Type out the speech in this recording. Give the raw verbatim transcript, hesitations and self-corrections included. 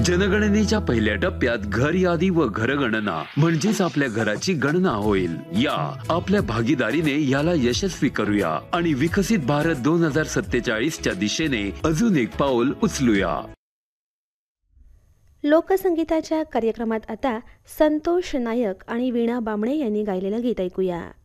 जनगणनेच्या पहिल्या टप्प्यात घर यादी व घरगणना म्हणजेच आपल्या घराची गणना होईल। या आपल्या भागीदारीने याला यशस्वी करूया आणि विकसित भारत दोन हजार सत्तेचाळीस च्या दिशेने अजून एक पाऊल उचलूया। लोकसंगीताच्या कार्यक्रमात आता संतोष नायक आणि वीणा बामणे यांनी गायलेलं गीत ऐकूया।